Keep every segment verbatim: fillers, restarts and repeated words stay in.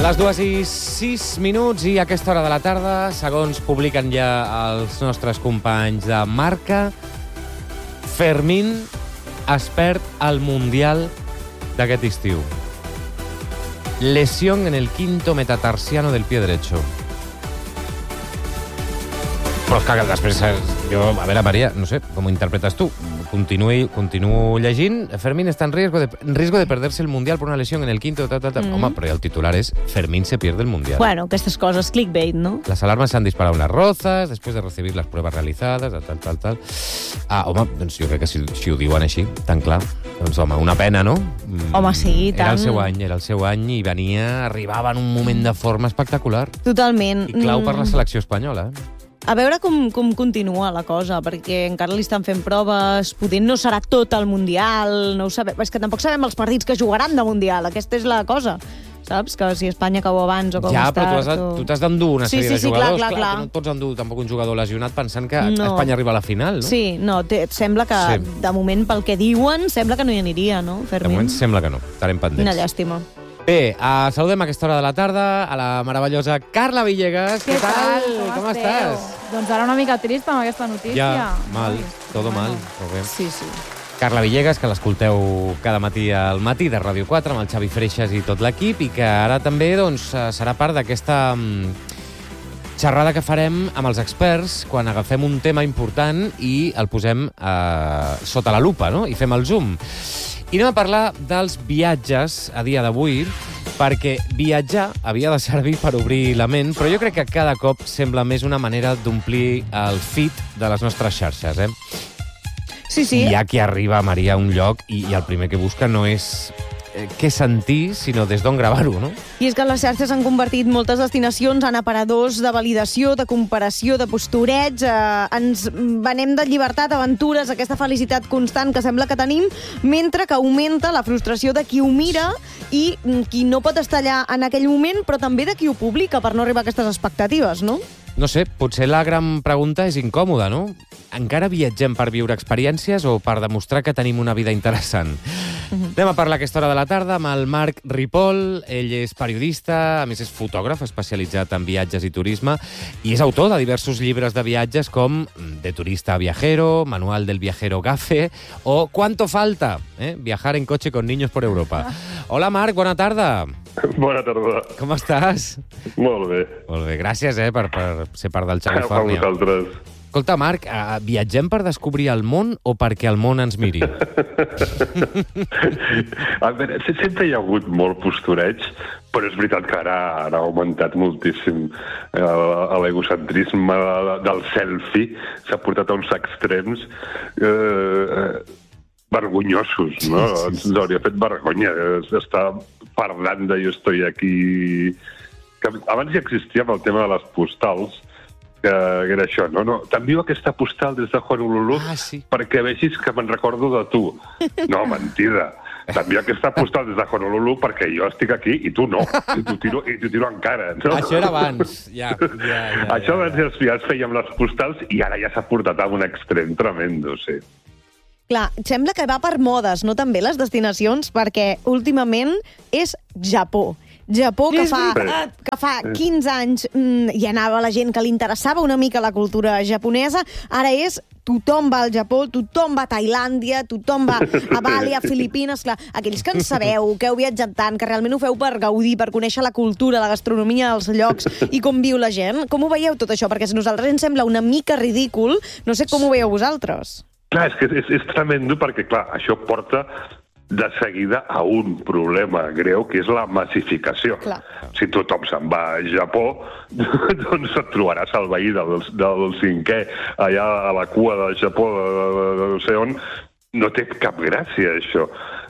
les dues i sis minuts i a aquesta hora de la tarda, segons publiquen ja els nostres companys de Marca, Fermín es perd el Mundial d'aquest estiu. Lesión en el quinto metatarsiano del pie derecho. Però és que després, jo, a veure, Maria, no sé, com ho interpretes tu? Continuo, continuo llegint. Fermín está en riesgo de, en riesgo de perderse el Mundial por una lesión en el quinto... Tal, tal, tal. Mm. Home, però el titular és Fermín se pierde el Mundial. Bueno, aquestes coses, clickbait, ¿no? Las alarmas se han disparado unas rozas después de recibir las pruebas realizadas, tal, tal, tal. Ah, home, doncs jo crec que si, si ho diuen així, tan clar, doncs, home, una pena, no? Home, sí, tant. Era el seu any, era el seu any i venia, arribava en un moment de forma espectacular. Totalment. I clau per la selecció espanyola, eh? A veure com, com continua la cosa, perquè encara li estan fent proves, poder no serà tot el Mundial, no ho sabem. És que tampoc sabem els partits que jugaran de Mundial, aquesta és la cosa. Saps? Que si Espanya cau abans o cau ja, més tard... Ja, però tu t'has d'endur una sí, sèrie sí, sí, de jugadors. Clar, clar, clar. No et pots endur tampoc un jugador lesionat pensant que no. Espanya arriba a la final, no? Sí, no, te, sembla que, sí. de moment, pel que diuen, sembla que no hi aniria, no, Fermín? De moment sembla que no, estarem pendents. Una llàstima. Bé, uh, saludem a aquesta hora de la tarda a la meravellosa Carla Villegas. Què, Què tal? Com, Com estàs? Doncs ara una mica trista amb aquesta notícia. Ja, mal, Ai, todo bueno. mal. Però bé. Sí, sí. Carla Villegas, que l'escolteu cada matí al matí de Ràdio quatre amb el Xavi Freixas i tot l'equip i que ara també doncs, serà part d'aquesta xerrada que farem amb els experts quan agafem un tema important i el posem eh, sota la lupa, no? I fem el zoom. I anem a parlar dels viatges a dia d'avui, perquè viatjar havia de servir per obrir la ment, però jo crec que cada cop sembla més una manera d'omplir el feed de les nostres xarxes, eh? Sí, sí. Hi ha qui arriba, Maria, a un lloc i, i el primer que busca no és eh, què sentir, sinó des d'on gravar-ho, no? I és que les xarxes han convertit moltes destinacions en aparadors de validació, de comparació, de postureig. Eh, ens venem de llibertat, aventures, aquesta felicitat constant que sembla que tenim, mentre que augmenta la frustració de qui ho mira i qui no pot estar allà en aquell moment, però també de qui ho publica per no arribar a aquestes expectatives, no? No sé, potser la gran pregunta és incòmoda, no? Encara viatgem per viure experiències o per demostrar que tenim una vida interessant? Uh-huh. Anem a parlar aquesta hora de la tarda amb el Marc Ripoll. Ell és periodista, a més és fotògraf especialitzat en viatges i turisme i és autor de diversos llibres de viatges com De turista a viajero, Manual del viajero gafe o ¿Cuánto falta? Eh? Viajar en coche con niños por Europa. Hola, Marc, bona tarda. Bona tarda. Com estàs? Molt bé. Molt bé, gràcies eh, per, per ser part del Xavi A Fàmia. vosaltres. Escolta, Marc, uh, viatgem per descobrir el món o perquè el món ens miri? A veure, sempre hi ha hagut molt postureig, però és veritat que ara, ara ha augmentat moltíssim eh, l'egocentrisme del selfie, s'ha portat a uns extrems eh, vergonyosos, no? Sí, sí, sí. Ens hauria fet vergonya estar parlant de jo estoy aquí... Que abans ja existia el tema de les postals, que era això, no? no T'envio aquesta postal des de Honolulu ah, sí. perquè vegis que me'n recordo de tu. No, mentida. T'envio aquesta postal des de Honolulu perquè jo estic aquí i tu no. I t'ho tiro, i t'ho tiro encara. No? Això era abans. Ja, ja, ja, Això ja, abans ja, ja es feia amb les postals i ara ja s'ha portat a un extrem tremendo, sí. Clar, sembla que va per modes, no també les destinacions, perquè últimament és Japó. Japó, que fa, que fa quinze anys mmm, hi anava la gent que li interessava una mica la cultura japonesa, ara és tothom va al Japó, tothom va a Tailàndia, tothom va a Bali, a Filipines... Clar, aquells que en sabeu, que heu viatjat tant, que realment ho feu per gaudir, per conèixer la cultura, la gastronomia dels llocs i com viu la gent, com ho veieu tot això? Perquè a nosaltres ens sembla una mica ridícul, no sé com ho veieu vosaltres. Clar, és que és, és tremendo perquè, clar, això porta de seguida a un problema greu, que és la massificació. Clar. Si tothom se'n va a Japó, doncs et trobaràs el veí del, del cinquè allà a la cua del Japó, de, de, de, de no sé on. No té cap gràcia, això.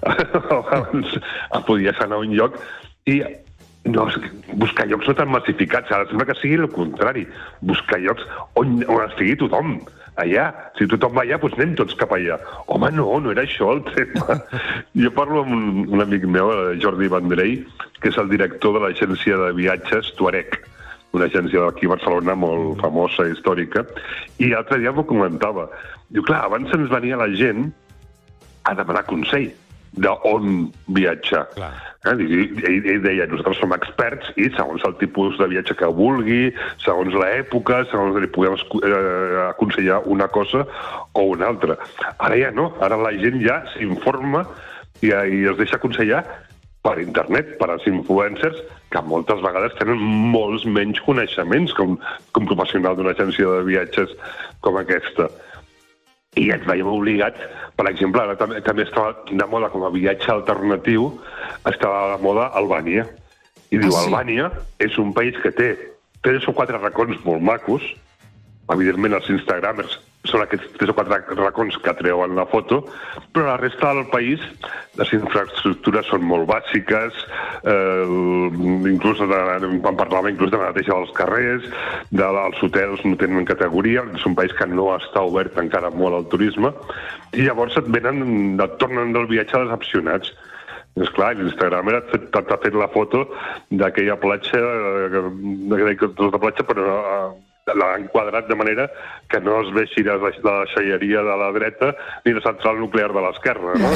Abans podies anar a un lloc i no, buscar llocs no tan massificats. Ara sembla que sigui el contrari. Buscar llocs on, on estigui tothom. Allà. Si tothom va allà, doncs anem tots cap allà. Home, no, no era això el tema. Jo parlo amb un, un amic meu, Jordi Vendrell, que és el director de l'agència de viatges Tuareg, una agència d'aquí a Barcelona molt famosa, històrica, i l'altre dia m'ho comentava. Diu, clar, abans ens venia la gent a demanar consell. d'on viatjar. Clar. Eh? Ell, ell deia, nosaltres som experts i segons el tipus de viatge que vulgui, segons l'època, segons li podem eh, aconsellar una cosa o una altra. Ara ja no, ara la gent ja s'informa i, i es deixa aconsellar per internet, per als influencers, que moltes vegades tenen molts menys coneixements que un, que un professional d'una agència de viatges com aquesta. I ens veiem obligats, per exemple, ara també, també estava de moda com a viatge alternatiu, estava de moda Albània. I diu, ah, sí? Albània és un país que té tres o quatre racons molt macos, evidentment els instagramers són aquests tres o quatre racons que treuen la foto, però la resta del país, les infraestructures són molt bàsiques, eh, inclús de, quan parlàvem inclús de la neteja dels carrers, de, els hotels no tenen categoria, és un país que no està obert encara molt al turisme, i llavors et venen, et tornen del viatge decepcionats. És clar, l'Instagram t'ha fet la foto d'aquella platja, d'aquella de platja, però l'ha enquadrat de manera que no es veixi la, la deixalleria de la dreta ni la central nuclear de l'esquerra, no?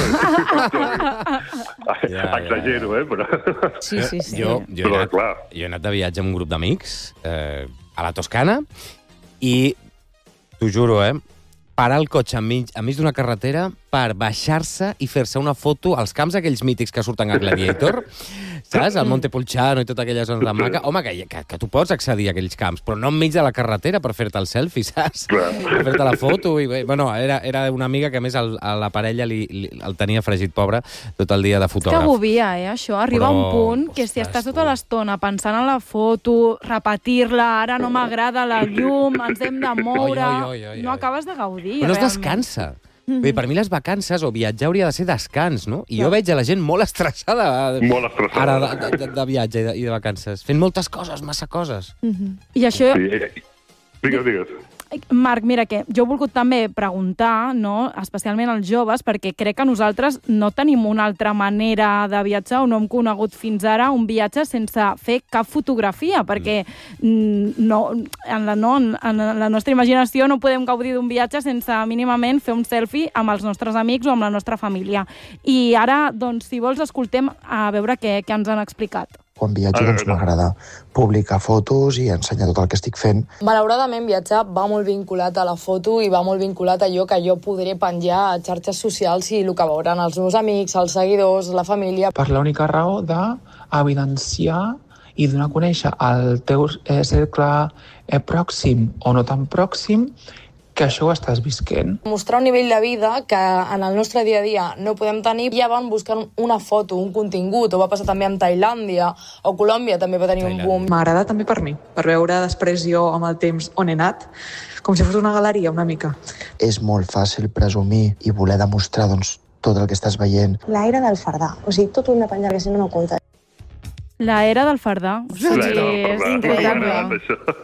ja, ja, exagero, eh? Però... Sí, sí, sí. Jo, jo, però, he anat, jo he anat de viatge amb un grup d'amics eh, a la Toscana i, t'ho juro, eh, parar el cotxe enmig, enmig d'una carretera per baixar-se i fer-se una foto als camps aquells mítics que surten a Gladiator, saps? El Monte Pulciano i tota aquella zona de maca. Home, que, que, que tu pots accedir a aquells camps, però no enmig de la carretera per fer-te el selfie, saps? Per fer-te la foto. I, bueno, era, era una amiga que, a més, el, a la parella li, li, el tenia fregit, pobre, tot el dia de fotògraf. És que agobia, eh, això. Arriba però, un punt que si estàs tota l'estona pensant en la foto, repetir-la, ara no m'agrada la llum, ens hem de moure, oi, oi, oi, oi, no acabes de gaudir. Però no es descansa. Bé, per mi les vacances o viatjar hauria de ser descans, no? I jo veig a la gent molt estressada, molt estressada. Ara de, de, de viatge i de, i de vacances, fent moltes coses, massa coses. Mm-hmm. I això... Sí. Digues, digues. Marc, mira, que jo he volgut també preguntar, no?, especialment als joves, perquè crec que nosaltres no tenim una altra manera de viatjar o no hem conegut fins ara un viatge sense fer cap fotografia, perquè no, en, la, no, en la nostra imaginació no podem gaudir d'un viatge sense mínimament fer un selfie amb els nostres amics o amb la nostra família. I ara, doncs, si vols, escoltem a veure què, què ens han explicat. Quan viatjo, doncs m'agrada publicar fotos i ensenyar tot el que estic fent. Malauradament, viatjar va molt vinculat a la foto i va molt vinculat a allò que jo podré penjar a xarxes socials i el que veuran els meus amics, els seguidors, la família. Per l'única raó d'evidenciar i donar a conèixer el teu eh, cercle eh, pròxim o no tan pròxim que això ho estàs visquent. Mostrar un nivell de vida que en el nostre dia a dia no podem tenir. Ja van buscant una foto, un contingut, o va passar també amb Tailàndia, o Colòmbia també va tenir un boom. M'agrada també per mi, per veure després jo amb el temps on he anat, com si fos una galeria una mica. És molt fàcil presumir i voler demostrar doncs, tot el que estàs veient. La era del fardar, o sigui, tot ho hem de penjar, que si no no compta. La era del fardar. O sigui, la era és increïble.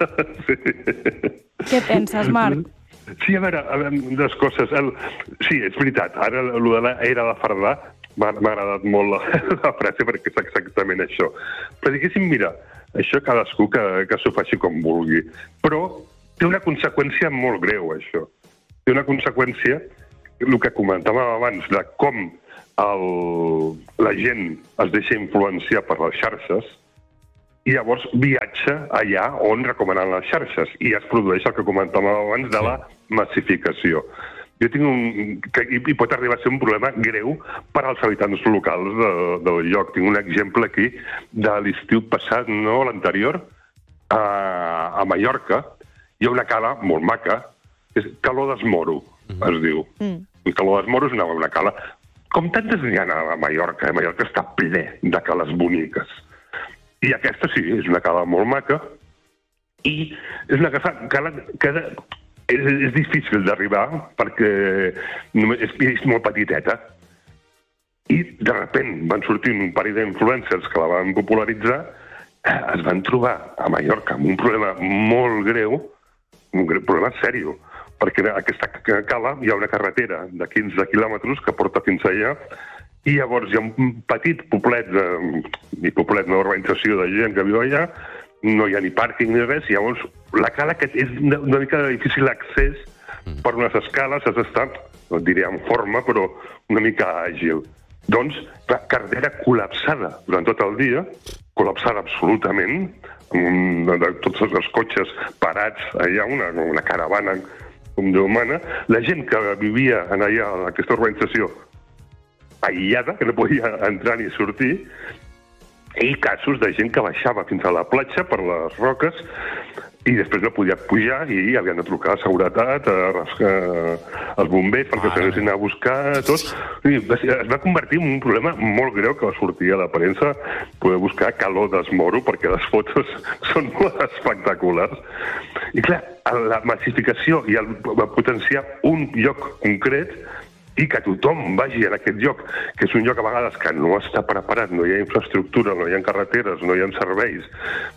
Sí. Què penses, Marc? Sí, a veure, a veure, dues coses. El... Sí, és veritat, ara el de l'era de fardar m'ha agradat molt la, la frase perquè és exactament això. Però diguéssim, mira, això cadascú que, que s'ho faci com vulgui. Però té una conseqüència molt greu, això. Té una conseqüència, el que comentàvem abans, de com el, la gent es deixa influenciar per les xarxes, i llavors viatja allà on recomanen les xarxes i es produeix el que comentàvem abans de la massificació. Jo tinc un... Que, i, i pot arribar a ser un problema greu per als habitants locals de, del lloc. Tinc un exemple aquí de l'estiu passat, no l'anterior, a, a Mallorca. Hi ha una cala molt maca, és Caló d'Esmoro, mm. es diu. Mm. Caló d'Esmoro és una, una cala... Com tantes n'hi ha a Mallorca, eh? Mallorca està ple de cales boniques. I aquesta sí, és una cala molt maca i és una cala que és, és difícil d'arribar perquè és, és molt petiteta. I de sobte van sortir un parell d'influencers que la van popularitzar, es van trobar a Mallorca amb un problema molt greu, un problema sèrio, perquè en aquesta cala hi ha una carretera de quinze quilòmetres que porta fins allà. I llavors hi ha un petit poblet, de, ni poblet, una urbanització de gent que viu allà, no hi ha ni pàrquing ni res, i llavors la cala que és una, una mica de difícil accés per unes escales, has d'estar, no et diré en forma, però una mica àgil. Doncs, la carretera col·lapsada durant tot el dia, col·lapsada absolutament, amb un, tots els cotxes parats allà, una, una caravana com Déu mana, la gent que vivia en allà, en aquesta urbanització aïllada, que no podia entrar ni sortir, i casos de gent que baixava fins a la platja per les roques i després no podia pujar i havien de trucar a seguretat, a, a, als bombers perquè s'anessin a buscar tot. I es va convertir en un problema molt greu que va sortir a la premsa, poder buscar calor d'esmoro perquè les fotos són molt espectaculars. I clar, la massificació i el potenciar un lloc concret i que tothom vagi en aquest lloc, que és un lloc a vegades que no està preparat, no hi ha infraestructura, no hi ha carreteres, no hi ha serveis,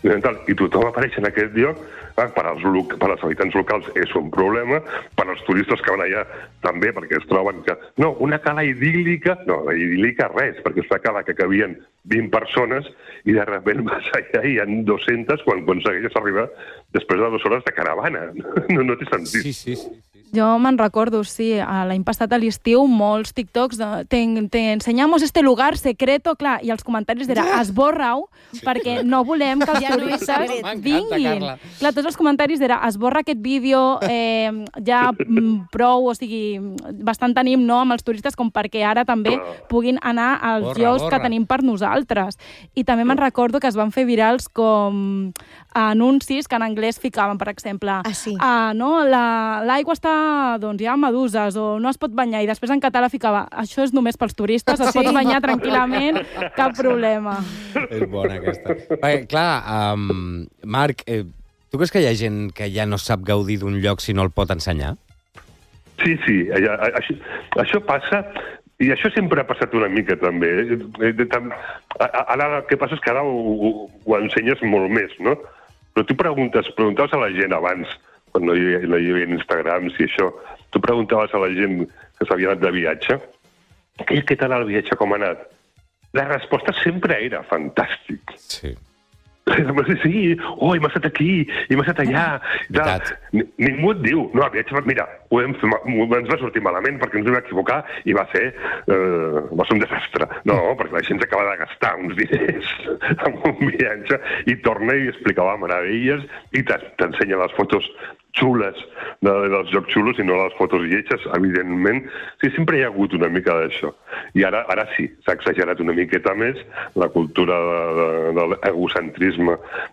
i tothom apareix en aquest lloc, per als, per als habitants locals és un problema, per als turistes que van allà també, perquè es troben que, no, una cala idíl·lica, no, la idíl·lica res, perquè es va calar que cabien vint persones i de sobte vas allà i hi ha dos-centes quan aconsegueixes arribar després de dues hores de caravana. No, no té sentit. Sí, sí, sí. Jo me'n recordo, sí, l'any passat a l'estiu, molts TikToks de te, te ensenyamos este lugar secreto, clar, i els comentaris era esborra-ho, perquè no volem que els Ja no és turistes secret. vinguin. Carla. Clar, tots els comentaris era esborra aquest vídeo, eh, ja mm, prou, o sigui, bastant tenim, no?, amb els turistes com perquè ara també puguin anar als Borra, llocs borra. que tenim per nosaltres. I també me'n recordo que es van fer virals com anuncis que en anglès ficaven, per exemple, Ah, sí. ah, no, la- l'aigua està, doncs hi ha meduses, o no es pot banyar, i després en català ficava, això és només pels turistes, es Sí. pot banyar tranquil·lament, cap problema. És bona aquesta. Perquè, clar, um, Marc, eh, tu creus que hi ha gent que ja no sap gaudir d'un lloc si no el pot ensenyar? Sí, sí, allà, això, això passa, i això sempre ha passat una mica també. Eh, de, tam, ara el que passa és que ara ho, ho, ho ensenyes molt més, no? Però tu preguntes, preguntaves a la gent abans, quan no hi havia, no hi havia Instagrams i això, tu preguntaves a la gent que s'havia anat de viatge, què, què tal el viatge, com ha anat? La resposta sempre era fantàstic. Sí. Sí, oh, hem estat aquí, hem estat allà. Veritat. Ni- Ningú et diu, no, el viatge, mira, ho hem, fet ma- ens va sortir malament perquè ens vam equivocar i va ser, eh, va ser un desastre. No, perquè la gent s'acaba de gastar uns diners en un viatge i torna i explicava meravelles i t'en- t'ensenya les fotos xules de, dels llocs xulos i no les fotos lletges, evidentment. Sí, sempre hi ha hagut una mica d'això. I ara ara sí, s'ha exagerat una miqueta més, la cultura de, de, de l'egocentrisme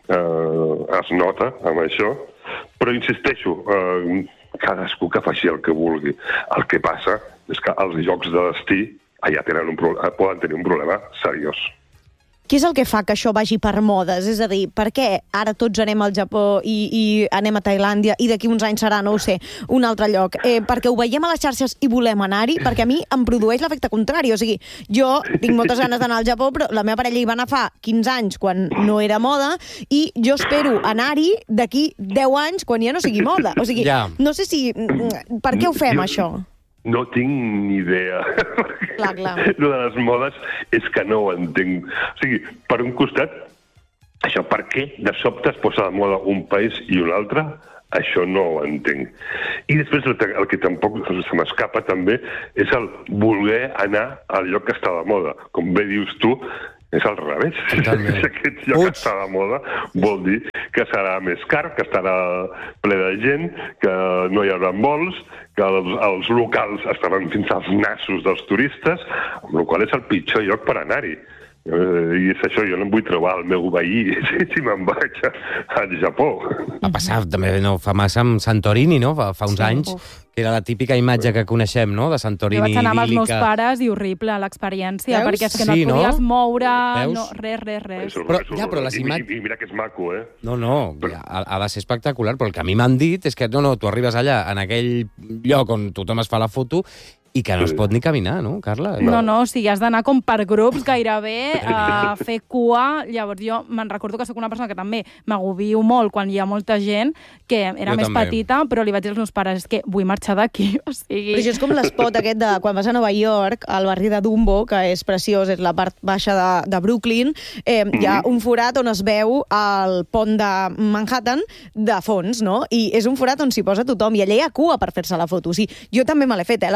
eh, es nota amb això, però insisteixo, eh, cadascú que faci el que vulgui. El que passa és que els llocs de destí allà tenen un pro- poden tenir un problema seriós. Què és el que fa que això vagi per modes? És a dir, per què ara tots anem al Japó i, i anem a Tailàndia i d'aquí uns anys serà, no ho sé, un altre lloc? Eh, perquè ho veiem a les xarxes i volem anar-hi? Perquè a mi em produeix l'efecte contrari. O sigui, jo tinc moltes ganes d'anar al Japó, però la meva parella hi va anar fa quinze anys, quan no era moda, i jo espero anar-hi d'aquí deu anys, quan ja no sigui moda. O sigui, Ja. no sé si... Per què ho fem, Jo- això? No tinc ni idea. Clar, clar. Lo de les modes és que no ho entenc. O sigui, per un costat, això, per què de sobte es posa de moda un país i un altre? Això no ho entenc. I després el, el que tampoc se m'escapa també és el voler anar al lloc que està de moda. Com bé dius tu, és al revés. Totalment. Si aquest lloc Puig. està de moda vol dir que serà més car, que estarà ple de gent, que no hi haurà vols, que els, els locals estaran fins als nassos dels turistes, amb la qual és el pitjor lloc per anar-hi. Eh, I és això, jo no em vull trobar el meu veí si, si me'n vaig a, al Japó. Va passar també no fa massa amb Santorini, no? Fa, fa uns Sí, anys, uf. que era la típica imatge que coneixem, no?, de Jo Santorini vaig anar amb els meus idíl·lica. pares i horrible l'experiència, Veus? perquè és que no Sí, et no? podies moure, Veus? no, res, res, res. Això- Però, això- ja, però les i, imat- i, I mira que és maco, eh? No, no, ja, ha, ha de ser espectacular, però el que a mi m'han dit és que no, no, tu arribes allà, en aquell lloc on tothom es fa la foto, i que no es pot ni caminar, no, Carla? No, no, o sigui, has d'anar com per grups gairebé a fer cua. Llavors jo me'n recordo que sóc una persona que també m'agobio molt quan hi ha molta gent, que era Jo més també. petita, però li vaig dir als meus pares, és que vull marxar d'aquí, o sigui... Però això és com l'espot aquest de quan vas a Nova York, al barri de Dumbo, que és preciós, és la part baixa de, de Brooklyn, eh, hi ha un forat on es veu el pont de Manhattan de fons, no? I és un forat on s'hi posa tothom, i allà hi ha cua per fer-se la foto. O sigui, jo també me l'he fet, eh, la foto allà,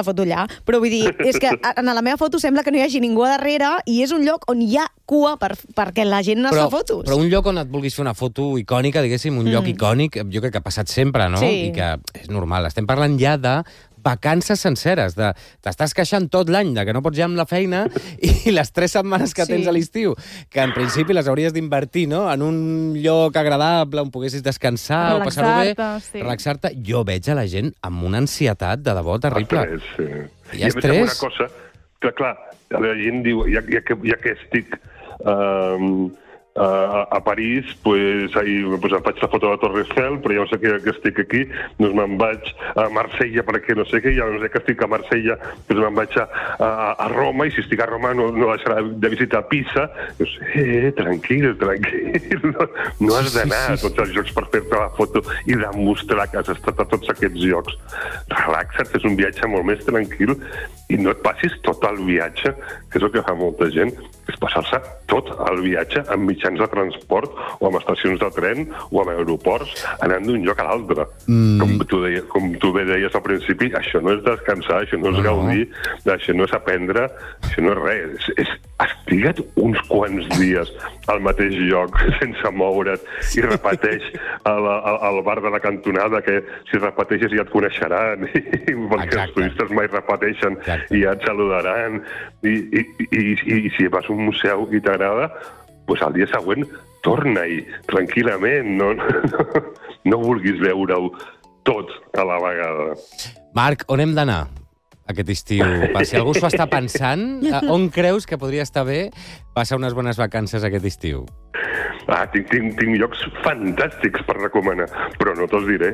però vull dir, és que en la meva foto sembla que no hi hagi ningú a darrere i és un lloc on hi ha cua per, perquè la gent es però, fa fotos. Però un lloc on et vulguis fer una foto icònica, diguéssim, un mm. lloc icònic, jo crec que ha passat sempre, no? Sí. I que és normal. Estem parlant ja de vacances senceres, de t'estàs queixant tot l'any de que no pots ja amb la feina i les tres setmanes que sí. tens a l'estiu, que en principi les hauries d'invertir, no?, en un lloc agradable on poguessis descansar o passar-ho bé, sí. relaxar-te. Jo veig a la gent amb una ansietat de debò terrible. Estrès, sí. I, I estrès. Una cosa que, clar, la gent diu, ja, ja, que, ja que estic... Uh, Uh, a París, pues, ahí, pues, em faig la foto de la Torre Eiffel, però ja no sé que, que estic aquí, doncs me'n vaig a Marsella perquè no sé què, ja no sé que estic a Marsella, doncs me'n vaig a, a, a Roma, i si estic a Roma no, no deixarà de visitar Pisa. Doncs, eh, tranquil, tranquil, no, no has d'anar a tots els llocs per fer-te la foto i demostrar que has estat a tots aquests llocs. Relaxa't, és un viatge molt més tranquil i no et passis tot el viatge, que és el que fa molta gent, és passar-se tot el viatge amb mitjans de transport o amb estacions de tren o amb aeroports, anant d'un lloc a l'altre. Mm. Com, tu deia, com tu bé deies al principi, això no és descansar, això no és no. gaudir, això no és aprendre, això no és res. És, és estigua't uns quants dies al mateix lloc sense moure't i repeteix al, al, al bar de la cantonada que si repeteixes ja et coneixeran i, perquè els turistes mai repeteixen Exacte. I ja et saludaran i, i, i, i, i si vas a un museu i t'agrada, pues al dia següent torna-hi tranquil·lament, no, no, no vulguis veure-ho tot a la vegada. Marc, on hem d'anar aquest estiu? Per si algú s'ho està pensant, on creus que podria estar bé passar unes bones vacances aquest estiu? Ah, tinc, tinc, tinc llocs fantàstics per recomanar, però no te'ls diré.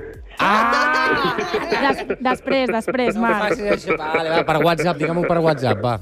Ah! Des, després, després, Marc. No vale, va, per WhatsApp, digue-m'ho per WhatsApp, va.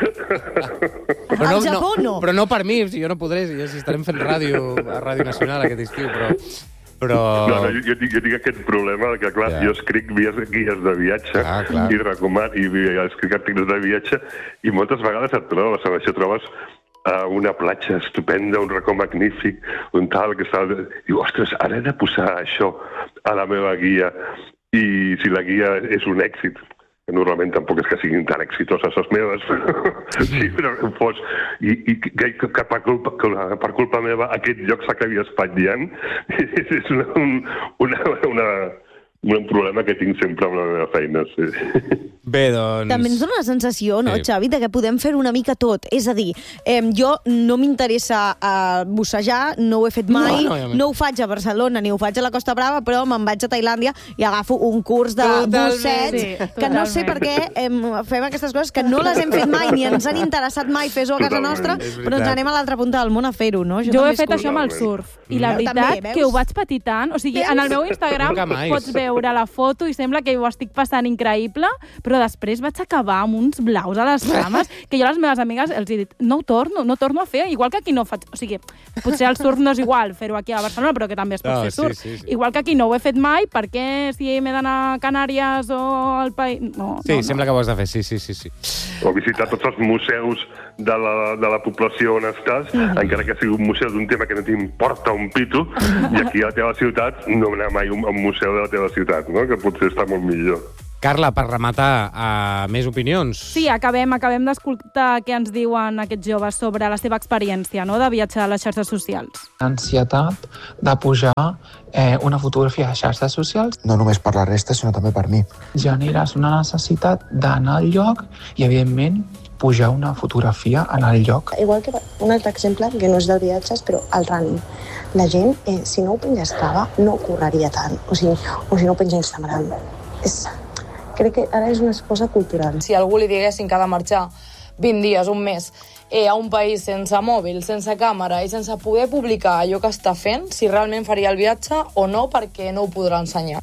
Però no, Japó, no. Però no per mi, si jo no podré, si, si estarem fent ràdio a Ràdio Nacional aquest estiu, però... però... No, no, jo, jo tinc aquest problema que, clar, ja. jo escric guies, guies de viatge ah, i recoman, i escric articles de viatge i moltes vegades et trobes, en això trobes uh, una platja estupenda, un racó magnífic, un tal, que està... Diu, ostres, ara he de posar això a la meva guia i si la guia és un èxit, que normalment tampoc és que siguin tan exitoses les meves, sí, però fos, i, i que, que per, culpa, que per culpa meva aquest lloc s'acabi espatllant, és una, un, una, una, un problema que tinc sempre amb la meva feina, sí. Bé, doncs... També ens dona la sensació, no, sí. Xavi, de que podem fer una mica tot. És a dir, eh, jo no m'interessa eh, bussejar, no ho he fet mai, no, no, ja no ho faig a Barcelona ni ho faig a la Costa Brava, però me'n vaig a Tailàndia i agafo un curs de bussets, sí, que no sé per què eh, fem aquestes coses que no les hem fet mai ni ens han interessat mai fer-ho a casa nostra, però ens anem a l'altra punta del món a fer-ho, no? Jo, jo he fet això amb el surf, i la veritat també, que ho vaig patir tant. O sigui, veus? En el meu Instagram pots veure la foto i sembla que ho estic passant increïble, però després vaig acabar amb uns blaus a les cames, que jo a les meves amigues els he dit, no ho torno, no torno a fer, igual que aquí no ho faig. O sigui, potser el surf no és igual fer-ho aquí a Barcelona, però que també es pot no, fer surf. Sí, sí, sí. Igual que aquí no ho he fet mai, perquè si m'he d'anar a Canàries o al país... No, sí, no, sembla no. que ho has de fer, sí, sí, sí. sí. O visitar tots els museus de la, de la població on estàs, mm-hmm. encara que sigui un museu d'un tema que no t'importa un pito, i aquí a la teva ciutat no anar mai a un museu de la teva ciutat, no? Que potser està molt millor. Carla, per rematar, uh, més opinions? Sí, acabem, acabem d'escoltar què ens diuen aquests joves sobre la seva experiència, no?, de viatjar a les xarxes socials. Ansietat de pujar eh, una fotografia a xarxes socials. No només per la resta, sinó també per mi. Generes una necessitat d'anar al lloc i, evidentment, pujar una fotografia en el lloc. Igual que un altre exemple, que no és de viatges, però el running. La gent, eh, si no ho penja a Strava, no correria tant. O sigui, o si no ho penja a Instagram. És... Crec que ara és una cosa cultural. Si a algú li diguessin que ha de marxar vint dies, un mes, eh, a un país sense mòbil, sense càmera i sense poder publicar allò que està fent, si realment faria el viatge o no, perquè no ho podrà ensenyar.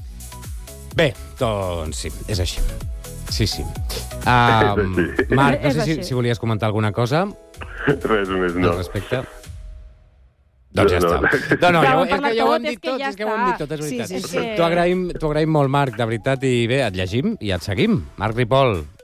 Bé, doncs sí, és així. Sí, sí. Um, Marc, no sé si, si volies comentar alguna cosa. Res més, no. Al respecte. Doncs ja no, està. No, no, ja, és que ja ho hem dit tot, és que ho hem dit tot, és veritat. Sí, sí, sí. T'ho agraïm, t'ho agraïm molt, Marc, de veritat, i bé, et llegim i et seguim. Marc Ripoll,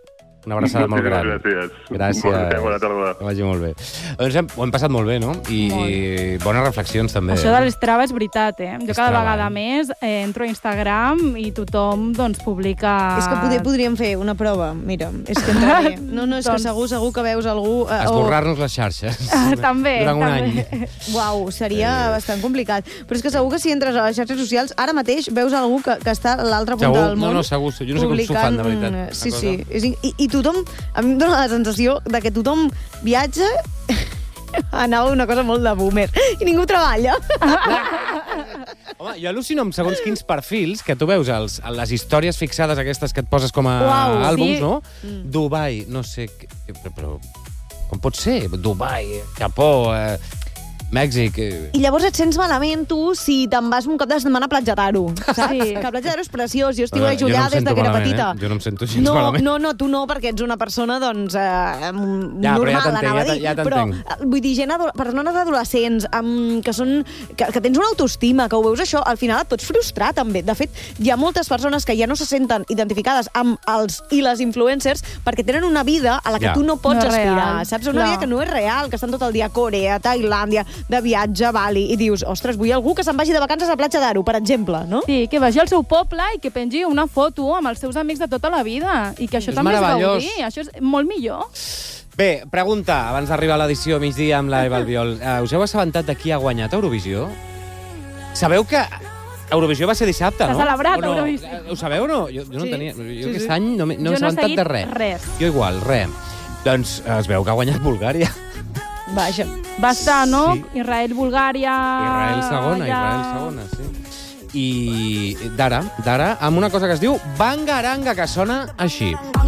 Una abraçada molt gran. Gràcies. Gràcies. Bona, bona tarda. Que vagi molt bé. Doncs hem, ho hem passat molt bé, no? I bones reflexions, també. Això de l'Strava és veritat, eh? Jo cada Strava, vegada eh? més eh, entro a Instagram i tothom, doncs, publica... És que poder, podríem fer una prova, mira, és que entraré. No, no, és que Doncs- segur, segur que veus algú... Eh, Esborrar-nos les xarxes. Ah, també, Durant un també. any. Uau, seria bastant complicat. Però és que segur que si entres a les xarxes socials, ara mateix veus algú que, que està a l'altra punta Segur? del món. No, no, segur. Jo no sé com s'ho fan, de veritat. publicant, Una Sí, cosa. sí. És, i, I tothom... A mi em dóna la sensació de que tothom viatja anava una cosa molt de boomer. I ningú treballa. Home, jo al·lucino amb segons quins perfils que tu veus els, les històries fixades aquestes que et poses com a Uau, àlbums, sí. no? Mm. Dubai, no sé... què- Però, però com pot ser? Dubai, Japó, eh, Mèxic... Eh. I llavors et sents malament, tu, si te'n vas un cap de setmana a Platja d'Aro. Saps? Sí. Que Platja d'Aro és preciós. Jo estic Bueno, allà jo no em des de sento que era malament, petita. eh? Jo no em sento gens no, malament. No, no, tu no, perquè ets una persona, doncs, eh, Ja, normal, però ja t'entenc, anava ja a dir. ja però, t'entenc. eh, vull dir, gent, ado- persones adolescents, amb, que, són, que, que tens una autoestima, que ho veus això, al final et pots frustrar, també. De fet, hi ha moltes persones que ja no se senten identificades amb els i les influencers perquè tenen una vida a la que Ja. tu no pots No és aspirar, real. saps? Una Clar. vida que no és real, que estan tot el dia a Corea, a Tailàndia, de viatge a Bali, i dius, ostres, vull algú que se'n vagi de vacances a Platja d'Aro, per exemple, no? Sí, que vagi al seu poble i que pengi una foto amb els seus amics de tota la vida. I que això És també és meravellós. gaudir. Això és molt millor. Bé, pregunta, abans d'arribar a l'edició a migdia amb la Eva Albiol. Uh, us heu assabentat de qui ha guanyat Eurovisió? Sabeu que Eurovisió va ser dissabte, S'ha no? celebrat O no? Eurovisió. Eh, Ho sabeu o no? Jo, jo no Sí. en tenia... Jo Sí, aquest sí. any no, m'he- no Jo m'he no he assabentat seguit de res. res. Jo igual, res. Doncs es veu que ha guanyat Bulgària. Vaja. Va estar, no? Sí. Israel, Bulgària... Israel segona, ja... Israel segona, sí. I d'ara, d'ara, amb una cosa que es diu Bangaranga, que sona així.